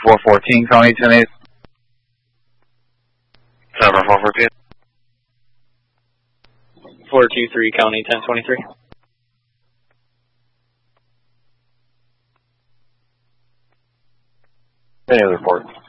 414, County 10-8. Number 414. 423, County 1023. Any other port?